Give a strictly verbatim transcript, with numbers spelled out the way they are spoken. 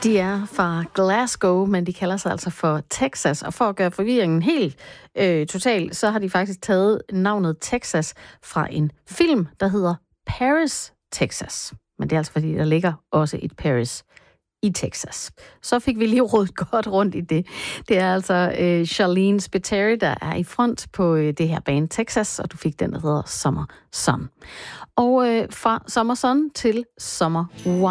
De er fra Glasgow, men de kalder sig altså for Texas. Og for at gøre forvirringen helt øh, total, så har de faktisk taget navnet Texas fra en film, der hedder Paris, Texas. Men det er altså fordi, der ligger også et Paris i Texas. Så fik vi lige rodet godt rundt i det. Det er altså øh, Charlene Spiteri, der er i front på øh, det her band Texas, og du fik den, der hedder Summer Sun. Og øh, fra Summer Sun til Summer Wine.